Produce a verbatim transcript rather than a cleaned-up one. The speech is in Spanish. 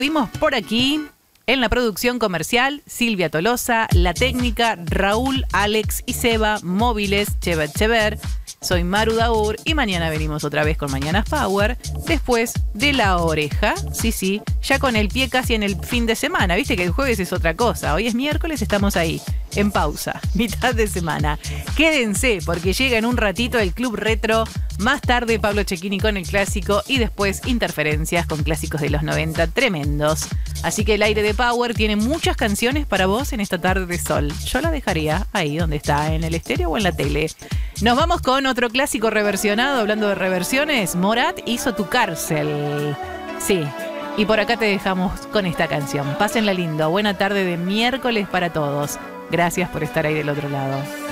Vimos por aquí en la producción comercial Silvia Tolosa, la técnica Raúl, Alex y Seba, móviles Chever Chever. Soy Maru Daur y mañana venimos otra vez con Mañanas Power después de La Oreja. Sí, sí, ya con el pie casi en el fin de semana. Viste que el jueves es otra cosa. Hoy es miércoles, estamos ahí, en pausa, mitad de semana. Quédense porque llega en un ratito el Club Retro. Más tarde Pablo Cecchini con el clásico y después Interferencias con clásicos de los noventa tremendos. Así que el aire de Power tiene muchas canciones para vos en esta tarde de sol. Yo la dejaría ahí donde está, en el estéreo o en la tele. Nos vamos con otro clásico reversionado. Hablando de reversiones, Morat hizo Tu Cárcel. Sí, y por acá te dejamos con esta canción. Pásenla lindo. Buena tarde de miércoles para todos. Gracias por estar ahí del otro lado.